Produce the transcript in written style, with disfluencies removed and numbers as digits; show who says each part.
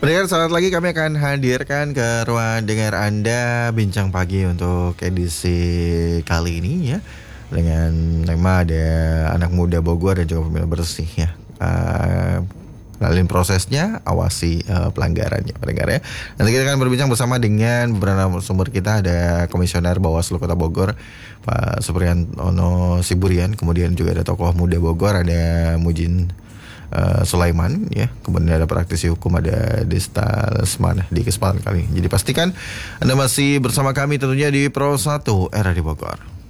Speaker 1: Pendengar, saat lagi kami akan hadirkan ke ruang dengar Anda bincang pagi untuk edisi kali ini ya. Dengan tema ada anak muda Bogor dan juga pemilu bersih ya. Lalin prosesnya, awasi pelanggarannya pendengar ya. Nanti kita akan berbincang bersama dengan beberapa sumber kita. Ada Komisioner Bawaslu Kota Bogor Pak Supriyantono Siburian. Kemudian juga ada tokoh muda Bogor, ada Mujin Sulaiman ya, kemudian ada praktisi hukum, ada Desta Lesmana di kesempatan kali. Jadi pastikan Anda masih bersama kami tentunya di Pro 1 Era di Bogor.